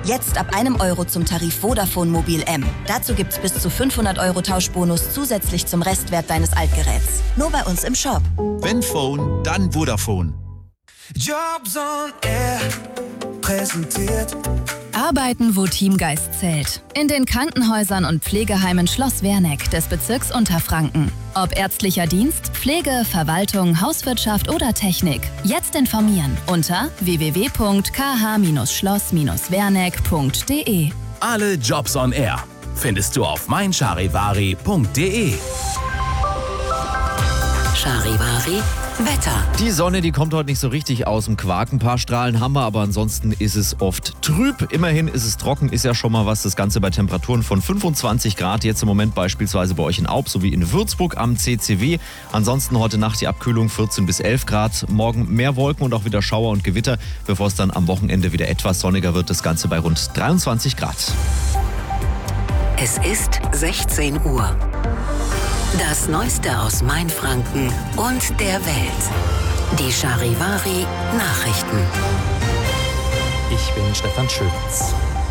Jetzt ab €1 zum Tarif Vodafone Mobil M. Dazu gibt's bis zu 500 € Tauschbonus zusätzlich zum Restwert deines Altgeräts. Nur bei uns im Shop. Wenn Phone, dann Vodafone. Jobs on Air präsentiert. Arbeiten, wo Teamgeist zählt. In den Krankenhäusern und Pflegeheimen Schloss Werneck des Bezirks Unterfranken. Ob ärztlicher Dienst, Pflege, Verwaltung, Hauswirtschaft oder Technik. Jetzt informieren unter www.kh-schloss-werneck.de. Alle Jobs on Air findest du auf meincharivari.de. Charivari Wetter. Die Sonne, die kommt heute nicht so richtig aus dem Quark. Ein paar Strahlen haben wir, aber ansonsten ist es oft trüb. Immerhin ist es trocken, ist ja schon mal was. Das Ganze bei Temperaturen von 25 Grad. Jetzt im Moment beispielsweise bei euch in Aub sowie in Würzburg am CCW. Ansonsten heute Nacht die Abkühlung 14 bis 11 Grad. Morgen mehr Wolken und auch wieder Schauer und Gewitter, bevor es dann am Wochenende wieder etwas sonniger wird. Das Ganze bei rund 23 Grad. Es ist 16 Uhr. Das Neueste aus Mainfranken und der Welt. Die Charivari Nachrichten. Ich bin Stefan Schöbitz.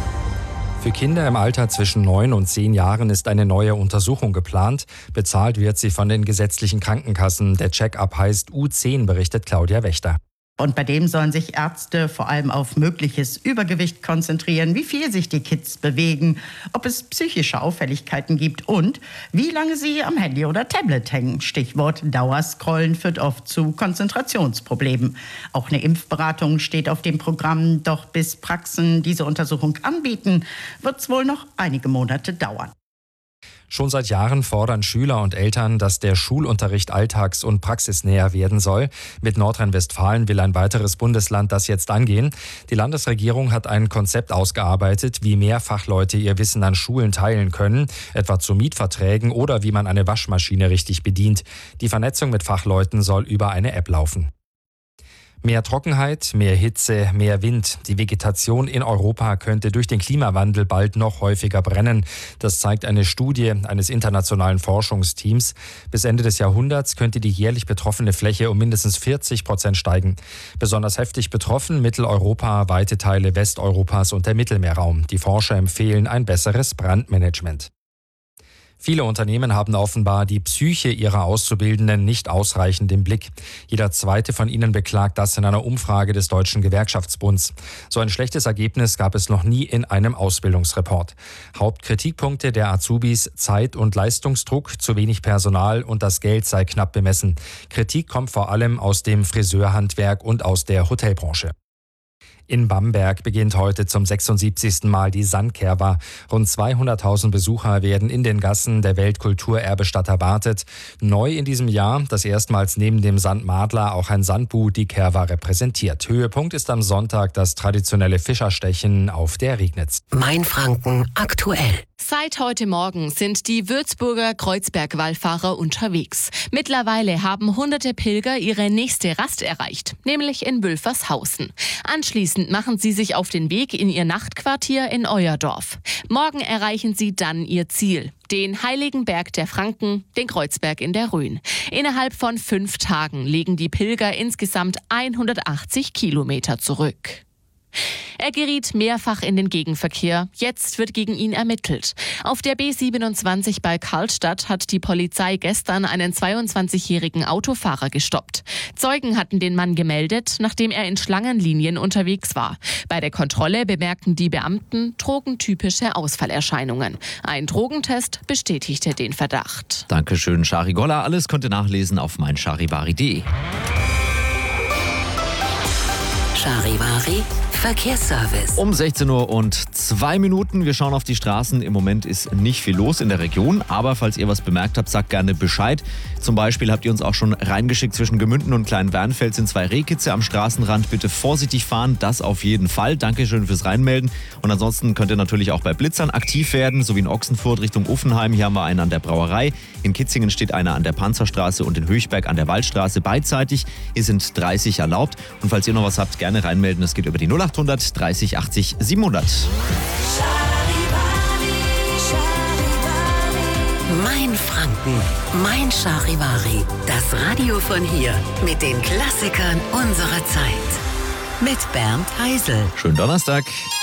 Für Kinder im Alter zwischen 9 und 10 Jahren ist eine neue Untersuchung geplant. Bezahlt wird sie von den gesetzlichen Krankenkassen. Der Check-up heißt U10, berichtet Claudia Wächter. Und bei dem sollen sich Ärzte vor allem auf mögliches Übergewicht konzentrieren, wie viel sich die Kids bewegen, ob es psychische Auffälligkeiten gibt und wie lange sie am Handy oder Tablet hängen. Stichwort Dauerscrollen führt oft zu Konzentrationsproblemen. Auch eine Impfberatung steht auf dem Programm, doch bis Praxen diese Untersuchung anbieten, wird es wohl noch einige Monate dauern. Schon seit Jahren fordern Schüler und Eltern, dass der Schulunterricht alltags- und praxisnäher werden soll. Mit Nordrhein-Westfalen will ein weiteres Bundesland das jetzt angehen. Die Landesregierung hat ein Konzept ausgearbeitet, wie mehr Fachleute ihr Wissen an Schulen teilen können, etwa zu Mietverträgen oder wie man eine Waschmaschine richtig bedient. Die Vernetzung mit Fachleuten soll über eine App laufen. Mehr Trockenheit, mehr Hitze, mehr Wind. Die Vegetation in Europa könnte durch den Klimawandel bald noch häufiger brennen. Das zeigt eine Studie eines internationalen Forschungsteams. Bis Ende des Jahrhunderts könnte die jährlich betroffene Fläche um mindestens 40% steigen. Besonders heftig betroffen Mitteleuropa, weite Teile Westeuropas und der Mittelmeerraum. Die Forscher empfehlen ein besseres Brandmanagement. Viele Unternehmen haben offenbar die Psyche ihrer Auszubildenden nicht ausreichend im Blick. Jeder zweite von ihnen beklagt das in einer Umfrage des Deutschen Gewerkschaftsbunds. So ein schlechtes Ergebnis gab es noch nie in einem Ausbildungsreport. Hauptkritikpunkte der Azubis: Zeit- und Leistungsdruck, zu wenig Personal und das Geld sei knapp bemessen. Kritik kommt vor allem aus dem Friseurhandwerk und aus der Hotelbranche. In Bamberg beginnt heute zum 76. Mal die Sandkerwa. Rund 200.000 Besucher werden in den Gassen der Weltkulturerbestadt erwartet. Neu in diesem Jahr, dass erstmals neben dem Sandmadler auch ein Sandbu die Kerwa repräsentiert. Höhepunkt ist am Sonntag das traditionelle Fischerstechen auf der Riegnitz. Mainfranken aktuell. Seit heute Morgen sind die Würzburger Kreuzberg-Wallfahrer unterwegs. Mittlerweile haben hunderte Pilger ihre nächste Rast erreicht, nämlich in Wülfershausen. Anschließend machen sie sich auf den Weg in ihr Nachtquartier in Euerdorf. Morgen erreichen sie dann ihr Ziel, den Heiligen Berg der Franken, den Kreuzberg in der Rhön. Innerhalb von 5 Tagen legen die Pilger insgesamt 180 Kilometer zurück. Er geriet mehrfach in den Gegenverkehr. Jetzt wird gegen ihn ermittelt. Auf der B27 bei Karlstadt hat die Polizei gestern einen 22-jährigen Autofahrer gestoppt. Zeugen hatten den Mann gemeldet, nachdem er in Schlangenlinien unterwegs war. Bei der Kontrolle bemerkten die Beamten drogentypische Ausfallerscheinungen. Ein Drogentest bestätigte den Verdacht. Dankeschön, Shari Golla. Alles könnt ihr nachlesen auf meincharivari.de. Charivari Verkehrsservice. Um 16:02 Uhr. Wir schauen auf die Straßen. Im Moment ist nicht viel los in der Region. Aber falls ihr was bemerkt habt, sagt gerne Bescheid. Zum Beispiel habt ihr uns auch schon reingeschickt, zwischen Gemünden und Kleinwernfeld sind 2 Rehkitze am Straßenrand. Bitte vorsichtig fahren, das auf jeden Fall. Dankeschön fürs Reinmelden. Und ansonsten könnt ihr natürlich auch bei Blitzern aktiv werden, so wie in Ochsenfurt Richtung Uffenheim. Hier haben wir einen an der Brauerei. In Kitzingen steht einer an der Panzerstraße und in Höchberg an der Waldstraße. Beidseitig. Hier sind 30 erlaubt. Und falls ihr noch was habt, gerne reinmelden. Es geht über die 0800 30 80 700. Mainfranken, mein Charivari. Das Radio von hier mit den Klassikern unserer Zeit. Mit Bernd Heisel. Schönen Donnerstag.